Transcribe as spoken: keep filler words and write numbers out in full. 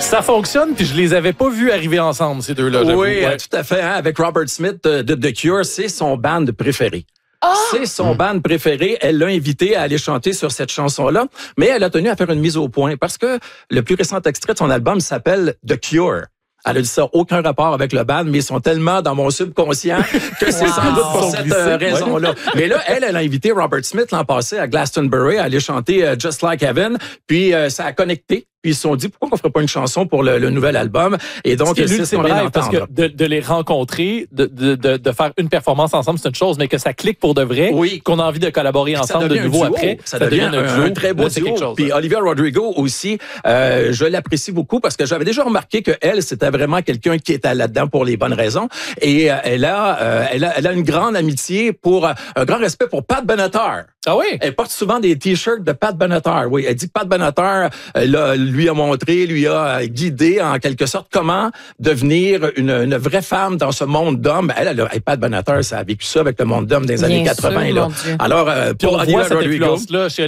Ça fonctionne, puis je les avais pas vus arriver ensemble, ces deux-là. Oui, ouais. tout à fait. Hein, avec Robert Smith de, de The Cure, c'est son band préféré. Oh! C'est son band préféré. Elle l'a invité à aller chanter sur cette chanson-là, mais elle a tenu à faire une mise au point parce que le plus récent extrait de son album s'appelle The Cure. Elle a dit ça, aucun rapport avec le band, mais ils sont tellement dans mon subconscient que c'est wow. sans doute pour cette euh, raison-là. Ouais. Mais là, elle, elle a invité Robert Smith l'an passé à Glastonbury à aller chanter euh, Just Like Heaven, puis euh, ça a connecté. Puis ils se sont dit, pourquoi on ferait pas une chanson pour le, le nouvel album? Et donc, c'est l'ultime rêve, parce que de, de les rencontrer, de, de, de, de faire une performance ensemble, c'est une chose, mais que ça clique pour de vrai, oui. qu'on a envie de collaborer ensemble de nouveau après, ça, ça devient, devient un, duo, un très beau là, duo. Chose, puis Olivia Rodrigo aussi, euh, je l'apprécie beaucoup parce que j'avais déjà remarqué que elle, c'était vraiment quelqu'un qui était là-dedans pour les bonnes raisons. Et euh, elle a, euh, elle a, elle a une grande amitié pour, euh, un grand respect pour Pat Benatar. Ah oui? Elle porte souvent des t-shirts de Pat Benatar. Oui, elle dit que Pat Benatar euh, là, lui a montré, lui a guidé en quelque sorte comment devenir une, une vraie femme dans ce monde d'hommes. Elle, elle, elle Pat Benatar, ça a vécu ça avec le monde d'hommes des Bien années quatre-vingts. Sûr, là. Alors, euh, pour Olivia Rodrigo, là, chez